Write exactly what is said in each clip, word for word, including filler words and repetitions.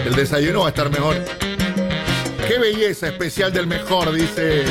El desayuno va a estar mejor. Qué belleza, especial del mejor, dice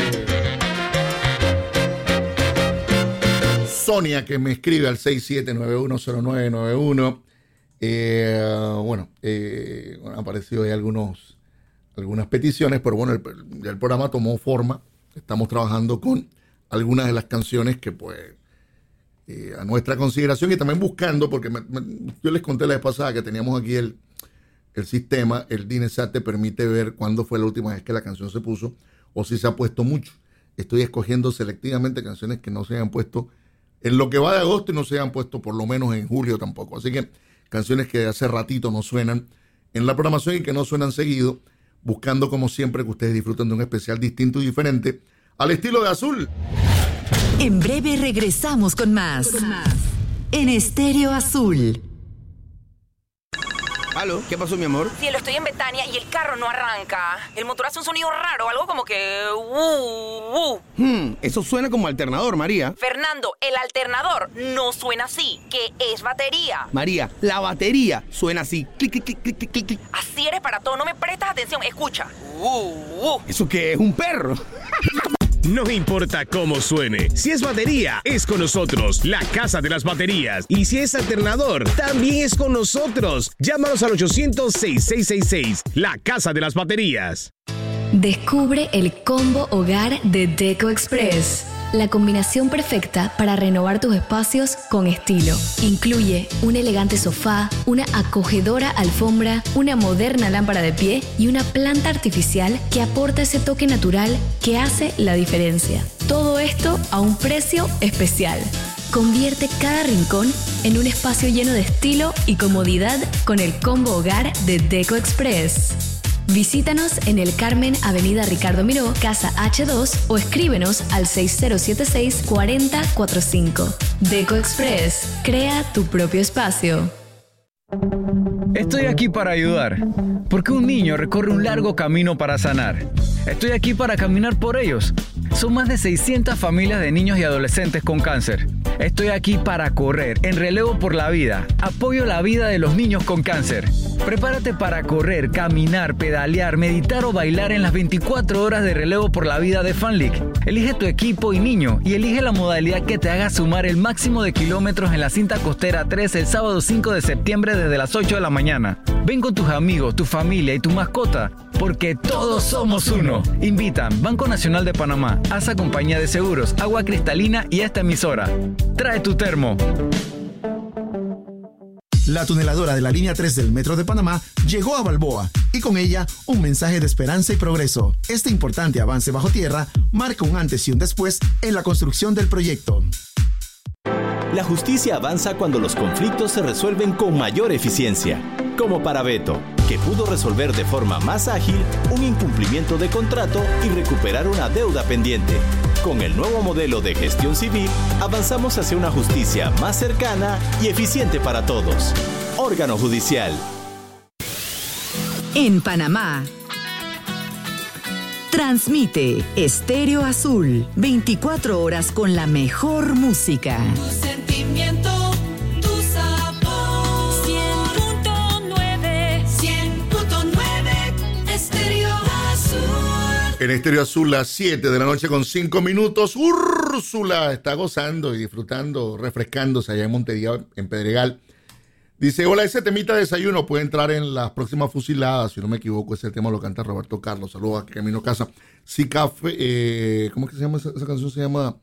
Sonia, que me escribe al seis siete nueve uno cero nueve nueve uno. Eh, bueno, eh, bueno, han aparecido ahí algunos, algunas peticiones, pero bueno, el, el programa tomó forma. Estamos trabajando con algunas de las canciones que pues eh, a nuestra consideración, y también buscando, porque me, me, yo les conté la vez pasada que teníamos aquí el El sistema, el DINESAT te permite ver cuándo fue la última vez que la canción se puso o si se ha puesto mucho. Estoy escogiendo selectivamente canciones que no se hayan puesto en lo que va de agosto y no se hayan puesto por lo menos en julio tampoco. Así que canciones que hace ratito no suenan en la programación y que no suenan seguido, buscando como siempre que ustedes disfruten de un especial distinto y diferente al estilo de Azul. En breve regresamos con más, con más. En Estéreo Azul. ¿Aló? ¿Qué pasó, mi amor? Cielo, estoy en Betania y el carro no arranca. El motor hace un sonido raro, algo como que... Uh, uh. Hmm, eso suena como alternador, María. Fernando, el alternador no suena así, que es batería. María, la batería suena así. Clic, clic, clic, clic, clic, clic. Así eres para todo, no me prestas atención. Escucha. Uh, uh. ¿Eso qué es? ¿Un perro? No importa cómo suene, si es batería, es con nosotros, la Casa de las Baterías. Y si es alternador, también es con nosotros. Llámanos al ochocientos, seis seis seis seis, la Casa de las Baterías. Descubre el combo hogar de Deco Express. La combinación perfecta para renovar tus espacios con estilo. Incluye un elegante sofá, una acogedora alfombra, una moderna lámpara de pie y una planta artificial que aporta ese toque natural que hace la diferencia. Todo esto a un precio especial. Convierte cada rincón en un espacio lleno de estilo y comodidad con el combo hogar de Deco Express. Visítanos en El Carmen, Avenida Ricardo Miró, Casa hache dos o escríbenos al seis cero siete seis, cuatro cero cuatro cinco. Deco Express, crea tu propio espacio. Estoy aquí para ayudar, porque un niño recorre un largo camino para sanar. Estoy aquí para caminar por ellos. Son más de seiscientas familias de niños y adolescentes con cáncer. Estoy aquí para correr en relevo por la vida. Apoyo la vida de los niños con cáncer. Prepárate para correr, caminar, pedalear, meditar o bailar en las veinticuatro horas de relevo por la vida de FanLeague. Elige tu equipo y niño y elige la modalidad que te haga sumar el máximo de kilómetros en la cinta costera tres el sábado cinco de septiembre desde las ocho de la mañana. Ven con tus amigos, tu familia y tu mascota, porque todos somos uno. Invitan Banco Nacional de Panamá, A S A Compañía de Seguros, Agua Cristalina y esta emisora. Trae tu termo. La tuneladora de la línea tres del Metro de Panamá llegó a Balboa y con ella un mensaje de esperanza y progreso. Este importante avance bajo tierra marca un antes y un después en la construcción del proyecto. La justicia avanza cuando los conflictos se resuelven con mayor eficiencia, como para Beto, que pudo resolver de forma más ágil un incumplimiento de contrato y recuperar una deuda pendiente. Con el nuevo modelo de gestión civil, avanzamos hacia una justicia más cercana y eficiente para todos. Órgano Judicial. En Panamá. Transmite Estéreo Azul, veinticuatro horas con la mejor música. Tu sentimiento, tu sabor. cien punto nueve, cien punto nueve, Estéreo Azul. En Estéreo Azul, las siete de la noche con cinco minutos. Úrsula está gozando y disfrutando, refrescándose allá en Montería, en Pedregal. Dice, hola, ese temita de desayuno puede entrar en las próximas fusiladas. Si no me equivoco, ese tema lo canta Roberto Carlos. Saludos a Camino a Casa. Sí, Café, eh, ¿cómo es que se llama esa, esa canción? Se llama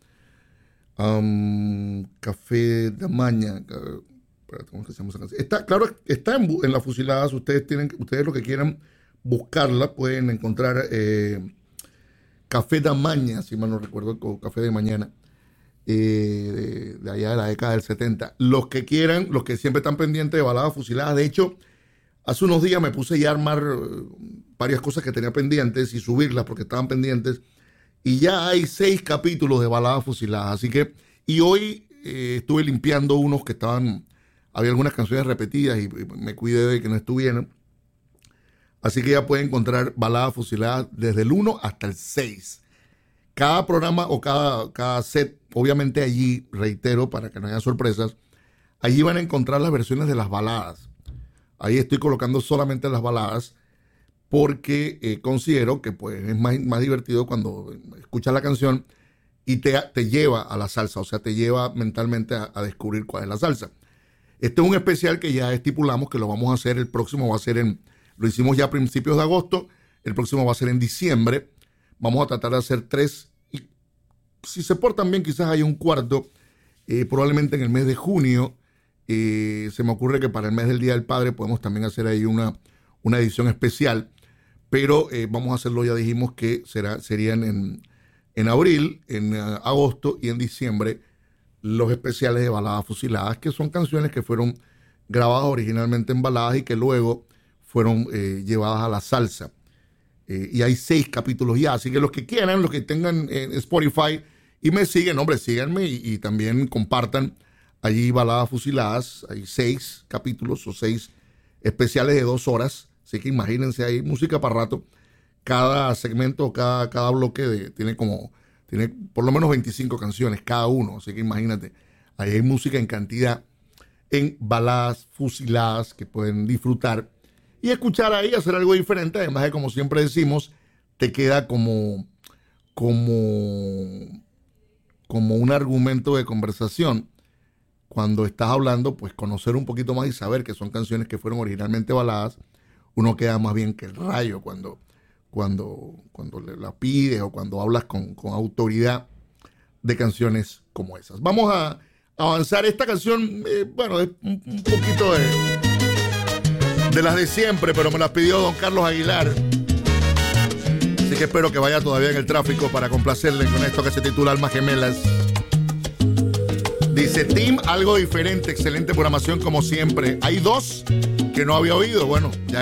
um, Café de Maña. ¿Cómo es que se llama esa canción? Está, claro, está en, en las fusiladas. Ustedes tienen, ustedes lo que quieran buscarla, pueden encontrar eh, Café de Maña, si mal no recuerdo, o Café de Mañana. Eh, de, de allá de la década del setenta. Los que quieran, los que siempre están pendientes de baladas fusiladas. De hecho, hace unos días me puse ya a armar uh, varias cosas que tenía pendientes y subirlas porque estaban pendientes. Y ya hay seis capítulos de baladas fusiladas. Así que, y hoy eh, estuve limpiando unos que estaban, había algunas canciones repetidas y, y me cuidé de que no estuvieran. Así que ya pueden encontrar baladas fusiladas desde el uno hasta el seis. Cada programa o cada, cada set, obviamente allí, reitero, para que no haya sorpresas, allí van a encontrar las versiones de las baladas. Ahí estoy colocando solamente las baladas porque eh, considero que pues, es más, más divertido cuando escuchas la canción y te, te lleva a la salsa, o sea, te lleva mentalmente a, a descubrir cuál es la salsa. Este es un especial que ya estipulamos que lo vamos a hacer, el próximo va a ser en, lo hicimos ya a principios de agosto, el próximo va a ser en diciembre. Vamos a tratar de hacer tres y si se portan bien quizás hay un cuarto, eh, probablemente en el mes de junio. Eh, se me ocurre que para el mes del Día del Padre podemos también hacer ahí una, una edición especial, pero eh, vamos a hacerlo, ya dijimos que será, serían en, en abril, en uh, agosto y en diciembre los especiales de baladas fusiladas, que son canciones que fueron grabadas originalmente en baladas y que luego fueron eh, llevadas a la salsa. Eh, y hay seis capítulos ya, así que los que quieran, los que tengan eh, Spotify y me siguen, hombre, síganme y, y también compartan allí Baladas Fusiladas. Hay seis capítulos o seis especiales de dos horas, así que imagínense, hay música para rato. Cada segmento, cada, cada bloque de, tiene como, tiene por lo menos veinticinco canciones cada uno, así que imagínate, ahí hay música en cantidad en Baladas Fusiladas que pueden disfrutar y escuchar ahí, hacer algo diferente. Además de, como siempre decimos, te queda como, como, como un argumento de conversación. Cuando estás hablando, pues conocer un poquito más y saber que son canciones que fueron originalmente baladas, uno queda más bien que el rayo cuando, cuando, cuando le la pides o cuando hablas con, con autoridad de canciones como esas. Vamos a avanzar. Esta canción, eh, bueno, es un, un poquito de, de las de siempre, pero me las pidió don Carlos Aguilar. Así que espero que vaya todavía en el tráfico para complacerle con esto que se titula Almas Gemelas. Dice Tim, algo diferente, excelente programación como siempre. Hay dos que no había oído, bueno, ya